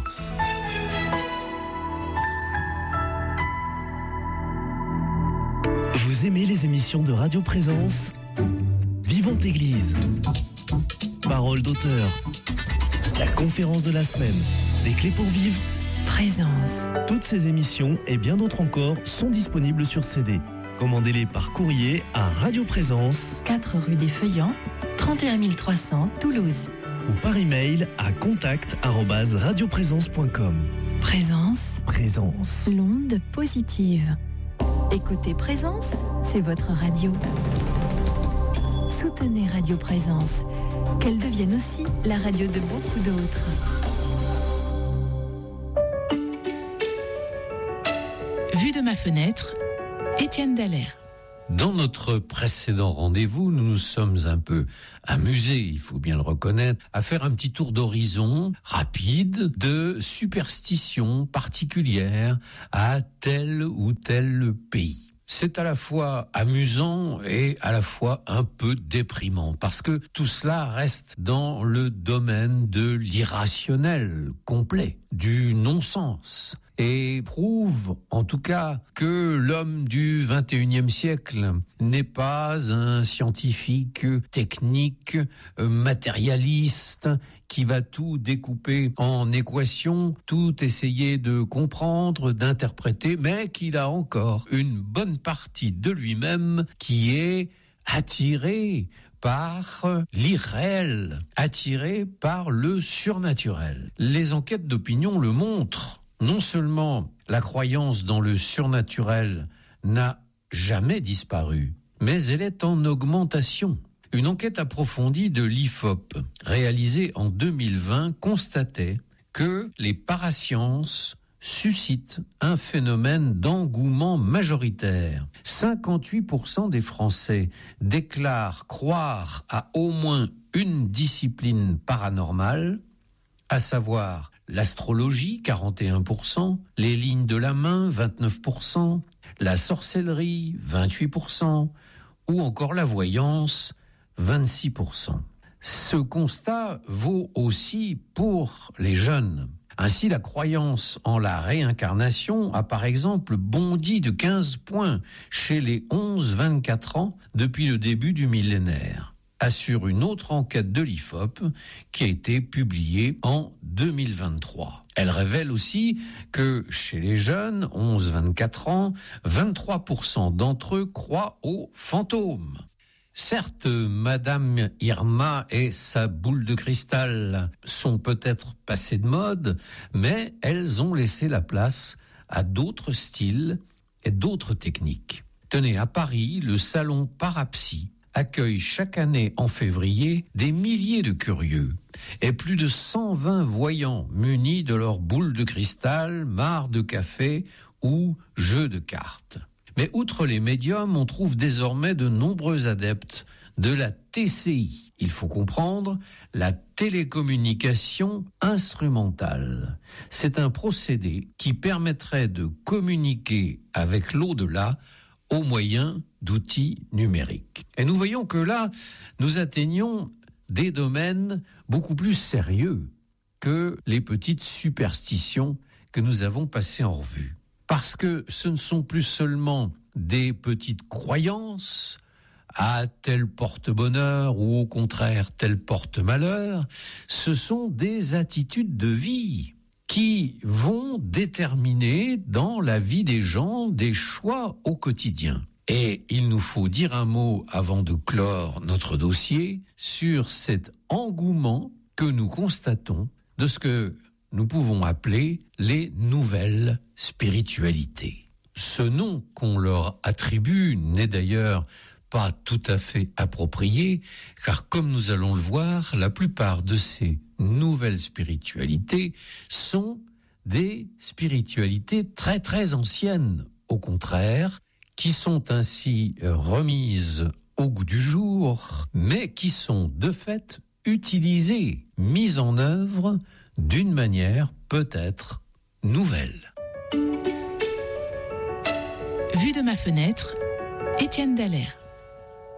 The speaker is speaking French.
Présence. Vous aimez les émissions de Radio Présence ? Vivante Église, Parole d'auteur, la conférence de la semaine, des clés pour vivre, Présence. Toutes ces émissions et bien d'autres encore sont disponibles sur CD. Commandez-les par courrier à Radio Présence, 4 rue des Feuillants, 31 300 Toulouse. ou par email à contact@radioprésence.com. Présence. Présence. L'onde positive. Écoutez Présence, c'est votre radio. Soutenez Radio Présence, qu'elle devienne aussi la radio de beaucoup d'autres. Vue de ma fenêtre, Étienne Dallaire. Dans notre précédent rendez-vous, nous nous sommes un peu amusés, il faut bien le reconnaître, à faire un petit tour d'horizon rapide de superstitions particulières à tel ou tel pays. C'est à la fois amusant et à la fois un peu déprimant, parce que tout cela reste dans le domaine de l'irrationnel complet, du non-sens, et prouve en tout cas que l'homme du 21e siècle n'est pas un scientifique technique, matérialiste, qui va tout découper en équations, tout essayer de comprendre, d'interpréter, mais qu'il a encore une bonne partie de lui-même qui est attiré par l'irréel, attiré par le surnaturel. Les enquêtes d'opinion le montrent. Non seulement la croyance dans le surnaturel n'a jamais disparu, mais elle est en augmentation. Une enquête approfondie de l'IFOP, réalisée en 2020, constatait que les parasciences suscitent un phénomène d'engouement majoritaire. 58% des Français déclarent croire à au moins une discipline paranormale, à savoir l'astrologie, 41%, les lignes de la main, 29%, la sorcellerie, 28%, ou encore la voyance, 26%. Ce constat vaut aussi pour les jeunes. Ainsi, la croyance en la réincarnation a par exemple bondi de 15 points chez les 11-24 ans depuis le début du millénaire, assure une autre enquête de l'IFOP qui a été publiée en 2023. Elle révèle aussi que chez les jeunes, 11-24 ans, 23% d'entre eux croient aux fantômes. Certes, Madame Irma et sa boule de cristal sont peut-être passées de mode, mais elles ont laissé la place à d'autres styles et d'autres techniques. Tenez, à Paris, le salon Parapsy accueille chaque année en février des milliers de curieux et plus de 120 voyants munis de leurs boules de cristal, mares de café ou jeux de cartes. Mais outre les médiums, on trouve désormais de nombreux adeptes de la TCI. Il faut comprendre la télécommunication instrumentale. C'est un procédé qui permettrait de communiquer avec l'au-delà au moyen d'outils numériques. Et nous voyons que là, nous atteignons des domaines beaucoup plus sérieux que les petites superstitions que nous avons passées en revue. Parce que ce ne sont plus seulement des petites croyances à tel porte-bonheur ou au contraire tel porte-malheur, ce sont des attitudes de vie qui vont déterminer dans la vie des gens des choix au quotidien. Et il nous faut dire un mot avant de clore notre dossier sur cet engouement que nous constatons de ce que nous pouvons appeler les nouvelles spiritualités. Ce nom qu'on leur attribue n'est d'ailleurs pas tout à fait approprié, car comme nous allons le voir, la plupart de ces nouvelles spiritualités sont des spiritualités très très anciennes, au contraire, qui sont ainsi remises au goût du jour, mais qui sont de fait utilisées, mises en œuvre d'une manière peut-être nouvelle. Vue de ma fenêtre, Étienne Dallaire.